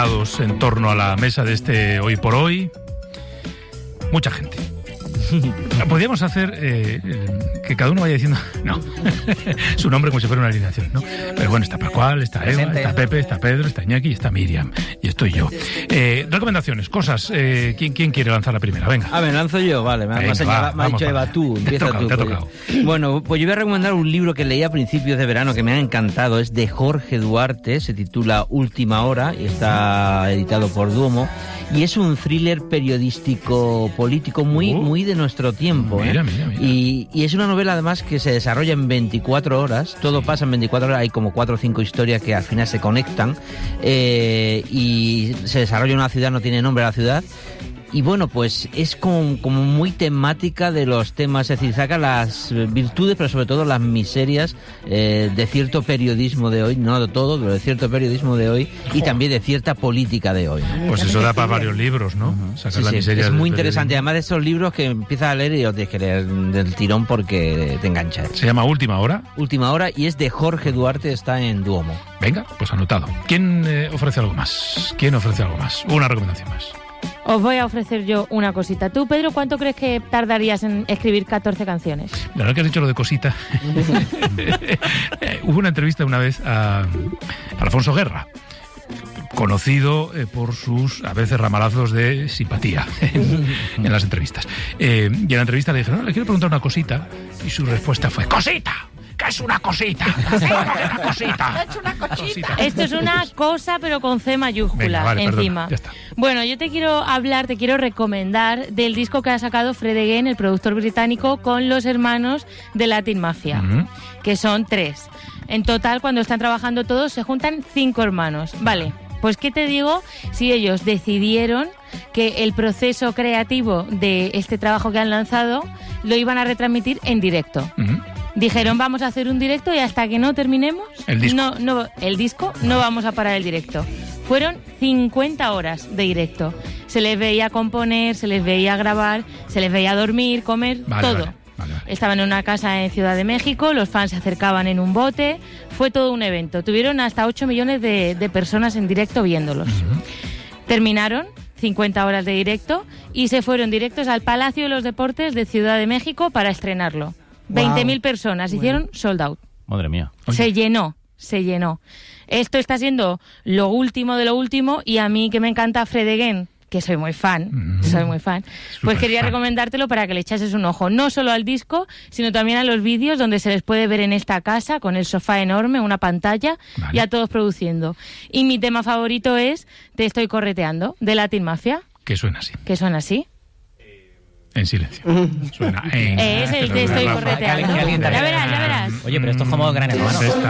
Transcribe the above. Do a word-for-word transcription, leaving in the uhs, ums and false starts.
En torno a la mesa de este Hoy por Hoy, mucha gente. Podríamos hacer eh, que cada uno vaya diciendo no su nombre como si fuera una alineación, ¿no? Pero bueno, está Pascual, está Eva, está Pepe, está Pedro, está Iñaki y está Miriam. Y estoy yo. Eh, recomendaciones, cosas. Eh, ¿quién, ¿Quién quiere lanzar la primera? Venga. A ver, lanzo yo, vale. Me, Venga, señala, va, me ha dicho Eva, tú. Empieza tocado, tú. Te ha pues. tocado. Bueno, pues yo voy a recomendar un libro que leí a principios de verano que me ha encantado. Es de Jorge Duarte, se titula Última Hora y está editado por Duomo. Y es un thriller periodístico político muy, uh, muy de nuestro tiempo. ¿eh? Mira, mira, mira. Y, y es una novela además que se desarrolla en veinticuatro horas. Todo sí. pasa en veinticuatro horas. Hay como cuatro o cinco historias que al final se conectan. Eh, y se desarrolla en una ciudad, no tiene nombre la ciudad. Y bueno, pues es como, como muy temática de los temas, es decir, saca las virtudes, pero sobre todo las miserias eh, de cierto periodismo de hoy, no de todo, pero de cierto periodismo de hoy y también de cierta política de hoy. Pues eso da para varios libros, ¿no? Uh-huh. Sacar sí, la sí, miseria. es muy interesante, además de esos libros que empiezas a leer y los tienes que leer del tirón porque te enganchas. Se llama Última Hora. Última Hora y es de Jorge Duarte, está en Duomo. Venga, pues anotado. ¿Quién eh, ofrece algo más? ¿Quién ofrece algo más? Una recomendación más. Os voy a ofrecer yo una cosita. Tú, Pedro, ¿cuánto crees que tardarías en escribir catorce canciones? La verdad que has dicho lo de cosita. Hubo una entrevista una vez a, a Alfonso Guerra, conocido eh, por sus, a veces, ramalazos de simpatía en, en las entrevistas. Eh, y en la entrevista le dijeron, no, le quiero preguntar una cosita, y su respuesta fue, ¡cosita! ¿Qué es una cosita? ¿Qué es una cosita? Es una cosita. Esto es una cosa, pero con C mayúscula. Venga, vale, encima. Perdona, ya está. Bueno, yo te quiero hablar, te quiero recomendar del disco que ha sacado Fred Again, el productor británico, con los hermanos de Latin Mafia, uh-huh. que son tres. En total, cuando están trabajando todos, se juntan cinco hermanos. Vale, pues ¿qué te digo si ellos decidieron que el proceso creativo de este trabajo que han lanzado lo iban a retransmitir en directo? Uh-huh. Dijeron, vamos a hacer un directo y hasta que no terminemos el disco, no, no, el disco no vamos a parar el directo. Fueron cincuenta horas de directo. Se les veía componer, se les veía grabar, se les veía dormir, comer, vale, todo. Vale, vale, vale. Estaban en una casa en Ciudad de México, los fans se acercaban en un bote, fue todo un evento. Tuvieron hasta ocho millones de, de personas en directo viéndolos. Uh-huh. Terminaron cincuenta horas de directo y se fueron directos al Palacio de los Deportes de Ciudad de México para estrenarlo. veinte mil wow. personas, hicieron sold out. Madre mía. Oye. Se llenó, se llenó. Esto está siendo lo último de lo último y a mí que me encanta Fred Again, que soy muy fan, mm. soy muy fan, Super pues quería fan. recomendártelo para que le echases un ojo, no solo al disco, sino también a los vídeos donde se les puede ver en esta casa, con el sofá enorme, una pantalla, vale. y a todos produciendo. Y mi tema favorito es Te estoy correteando, de Latin Mafia. Que suena así. Que suena así. En silencio. Suena en... Es el Te estoy correteando. Ya verás, ya verás. Oye, pero esto es como Gran Hermano.